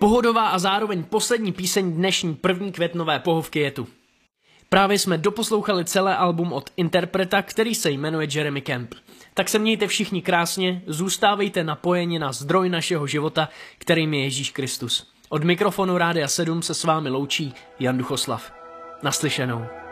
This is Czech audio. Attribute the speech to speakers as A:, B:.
A: Pohodová a zároveň poslední píseň dnešní první květnové pohovky je tu. Právě jsme doposlouchali celé album od interpreta, který se jmenuje Jeremy Camp. Tak se mějte všichni krásně, zůstávejte napojeni na zdroj našeho života, kterým je Ježíš Kristus. Od mikrofonu Rádia 7 se s vámi loučí Jan Duchoslav. Naslyšenou.